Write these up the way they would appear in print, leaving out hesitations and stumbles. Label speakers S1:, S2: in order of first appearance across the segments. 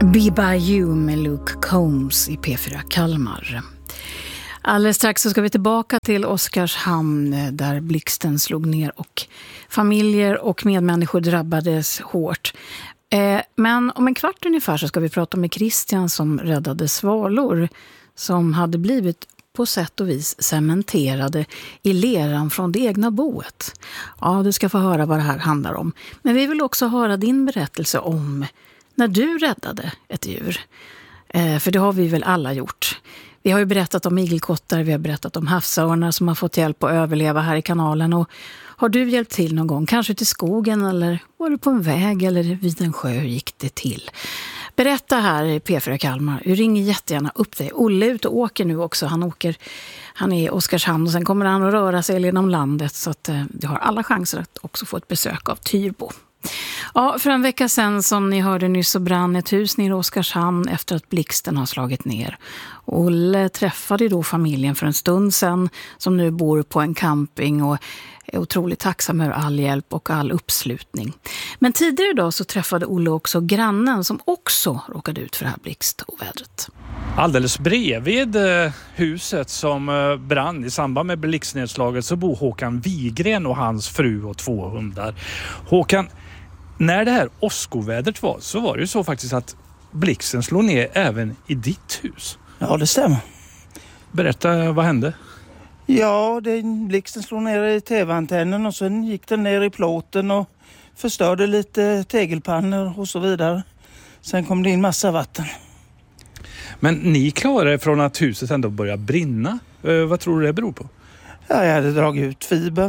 S1: Be By You med Luke Combs i P4 Kalmar. Alldeles strax så ska vi tillbaka till Oskarshamn där blixten slog ner och familjer och medmänniskor drabbades hårt. Men om en kvart ungefär så ska vi prata med Christian som räddade svalor som hade blivit på sätt och vis cementerade i leran från det egna boet. Ja, du ska få höra vad det här handlar om. Men vi vill också höra din berättelse om när du räddade ett djur. För det har vi väl alla gjort. Vi har ju berättat om igelkottar, vi har berättat om havsörnar som har fått hjälp att överleva här i kanalen. Och har du hjälpt till någon gång? Kanske till skogen eller var du på en väg eller vid en sjö? Hur gick det till? Berätta här i P4 Kalmar. Du ringer jättegärna upp dig. Olle är ute och åker nu också. Han är i Oskarshamn och sen kommer han att röra sig genom landet så att du har alla chanser att också få ett besök av Tyrbo. Ja, för en vecka sedan som ni hörde nyss så brann ett hus nere i Oskarshamn efter att blixten har slagit ner. Olle träffade då familjen för en stund sedan som nu bor på en camping och är otroligt tacksam över all hjälp och all uppslutning. Men tidigare idag så träffade Olle också grannen som också råkade ut för det här blixtovädret.
S2: Alldeles bredvid huset som brann i samband med blixtnedslaget så bor Håkan Wigren och hans fru och 2 hundar. Håkan, när det här åskovädret var så var det ju så faktiskt att blixten slog ner även i ditt hus.
S3: Ja, det stämmer.
S2: Berätta, vad hände?
S3: Ja, blixten slog ner i tv-antennen och sen gick den ner i plåten och förstörde lite tegelpannor och så vidare. Sen kom det in massa vatten.
S2: Men ni klarade från att huset ändå började brinna. Vad tror du det beror på?
S3: Ja, jag hade dragit ut fiber,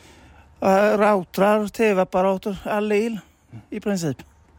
S3: routrar, tv-apparater, all el i princip.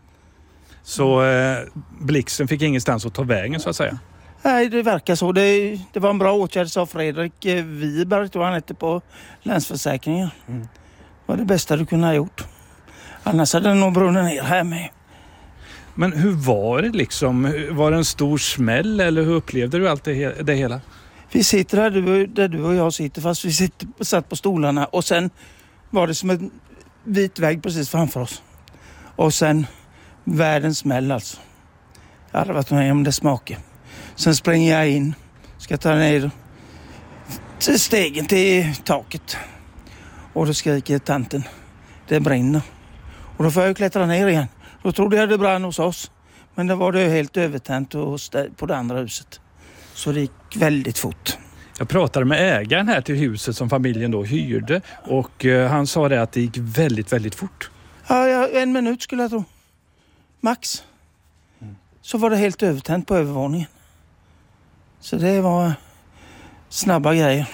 S2: Så blixten fick ingenstans att ta vägen så att säga?
S3: Nej, det verkar så. Det var en bra åtgärd, sa Fredrik Wiberg, då han hette på Länsförsäkringen. Det var det bästa du kunde ha gjort. Annars hade den nog brunnit ner här med.
S2: Men hur var det liksom? Var det en stor smäll eller hur upplevde du allt det hela?
S3: Vi sitter här där du och jag sitter, fast vi satt på stolarna och sen var det som en vit vägg precis framför oss. Och sen världens smäll alltså. Jag hade varit med om det smaker. Sen springer jag in, ska ta ner till stegen till taket. Och då skriker tanten, det brinner. Och då får jag klättra ner igen. Då trodde jag det brann hos oss. Men det var det helt övertänt på det andra huset. Så det gick väldigt fort.
S2: Jag pratade med ägaren här till huset som familjen då hyrde. Och han sa det att det gick väldigt, väldigt fort.
S3: Ja, 1 minut skulle jag tro. Max. Så var det helt övertänt på övervåningen. Så det var snabba grejer.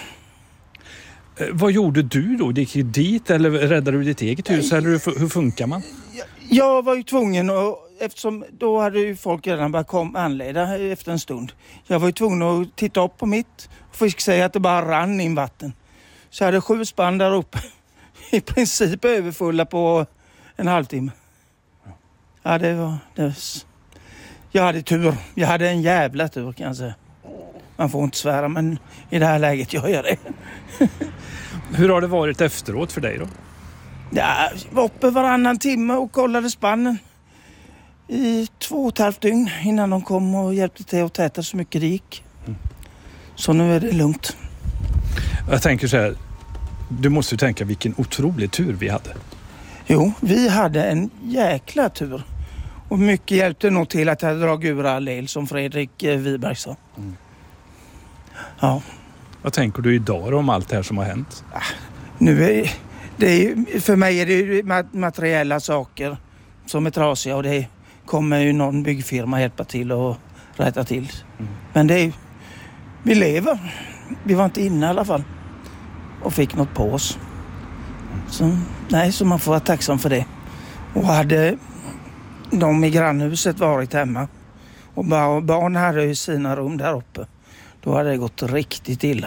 S2: Vad gjorde du då? Gick du dit eller räddade du ditt eget hus? Eller hur funkar man?
S3: Jag var ju tvungen, eftersom då hade ju folk redan börjat anleda efter en stund. Jag var ju tvungen att titta upp på mitt och fick säga att det bara rann in vatten. Så jag hade 7 spann där uppe. I princip överfulla på en halvtimme. Ja, det var... Jag hade tur. Jag hade en jävla tur kan jag säga. Man får inte svära, men i det här läget gör jag det.
S2: Hur har det varit efteråt för dig då?
S3: Ja, jag var uppe varannan timme och kollade spannen i 2,5 dygn innan de kom och hjälpte till att täta så mycket det gick. Så nu är det lugnt.
S2: Jag tänker så här, du måste ju tänka vilken otrolig tur vi hade.
S3: Jo, vi hade en jäkla tur. Och mycket hjälpte nog till att jag drog ur all el som Fredrik Wiberg sa. Ja.
S2: Vad tänker du idag om allt det här som har hänt?
S3: För mig är det ju materiella saker som är trasiga och det kommer ju någon byggfirma hjälpa till och rätta till. Men det är vi lever. Vi var inte inne i alla fall och fick något på oss. Så man får vara tacksam för det. Och hade de i grannhuset varit hemma och barn hade ju sina rum där uppe, då hade det gått riktigt illa.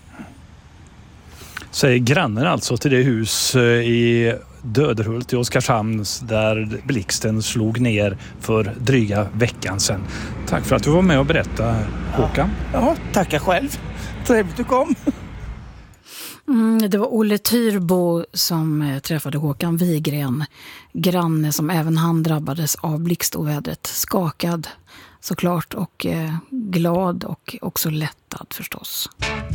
S2: Säger grannen alltså till det hus i Döderhult i Oskarshamn där blixten slog ner för dryga veckan sedan. Tack för att du var med och berättade, Håkan.
S3: Ja, tacka själv. Trevligt du kom.
S1: Det var Olle Tyrbo som träffade Håkan Wigren, granne som även han drabbades av blixtovädret. Skakad såklart och glad och också lättad förstås.